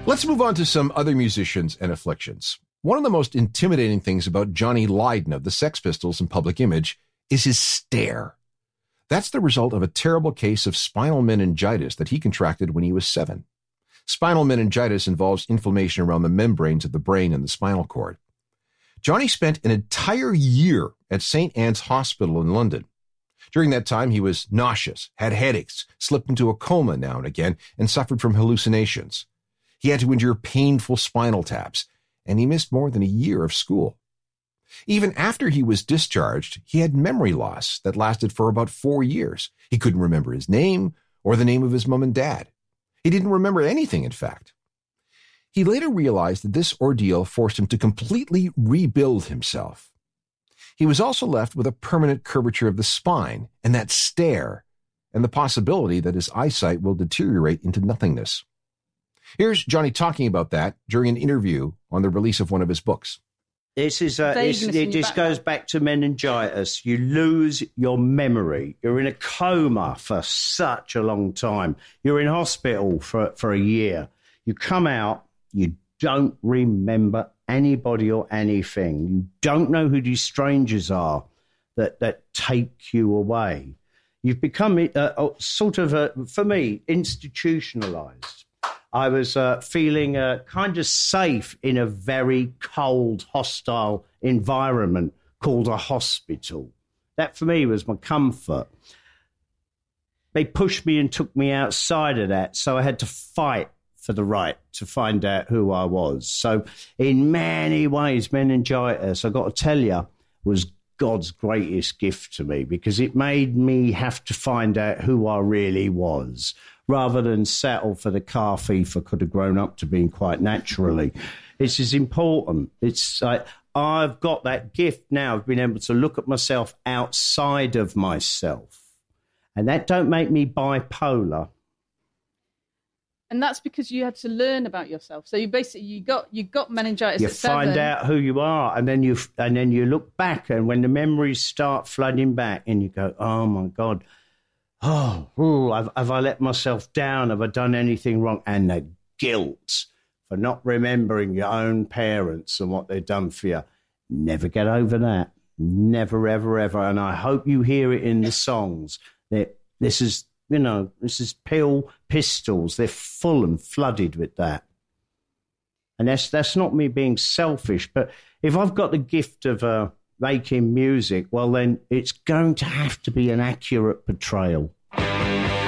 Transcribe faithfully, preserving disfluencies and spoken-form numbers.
Let's move on to some other musicians and afflictions. One of the most intimidating things about Johnny Lydon of the Sex Pistols in public image is his stare. That's the result of a terrible case of spinal meningitis that he contracted when he was seven. Spinal meningitis involves inflammation around the membranes of the brain and the spinal cord. Johnny spent an entire year at Saint Anne's Hospital in London. During that time, he was nauseous, had headaches, slipped into a coma now and again, and suffered from hallucinations. He had to endure painful spinal taps, and he missed more than a year of school. Even after he was discharged, he had memory loss that lasted for about four years. He couldn't remember his name or the name of his mom and dad. He didn't remember anything, in fact. He later realized that this ordeal forced him to completely rebuild himself. He was also left with a permanent curvature of the spine and that stare, and the possibility that his eyesight will deteriorate into nothingness. Here's Johnny talking about that during an interview on the release of one of his books. This is uh, this, it just goes back to meningitis. You lose your memory. You're in a coma for such a long time. You're in hospital for, for a year. You come out, you don't remember anybody or anything. You don't know who these strangers are that, that take you away. You've become uh, uh, sort of, uh, for me, institutionalized. I was uh, feeling uh, kind of safe in a very cold, hostile environment called a hospital. That, for me, was my comfort. They pushed me and took me outside of that, so I had to fight for the right to find out who I was. So in many ways, meningitis, I've got to tell you, was God's greatest gift to me, because it made me have to find out who I really was, rather than settle for the car thief I could have grown up to being quite naturally. This is important. It's like I've got that gift now of being able to look at myself outside of myself. And that don't make me bipolar. And that's because you had to learn about yourself. So you basically you got you got meningitis. You at seven. find out who you are, and then you and then you look back, and when the memories start flooding back, and you go, "Oh my God, oh, ooh, have, have I let myself down? Have I done anything wrong?" And the guilt for not remembering your own parents and what they've done for you. Never get over that. Never, ever, ever. And I hope you hear it in the songs. That this is. You know, this is Pill Pistols. They're full and flooded with that. And that's that's not me being selfish, but if I've got the gift of uh, making music, well, then it's going to have to be an accurate portrayal.